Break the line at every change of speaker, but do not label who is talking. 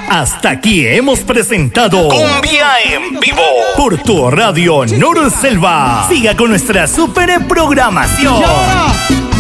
Hasta aquí hemos presentado Cumbia en Vivo por tu radio Nor Selva. Siga con nuestra super programación.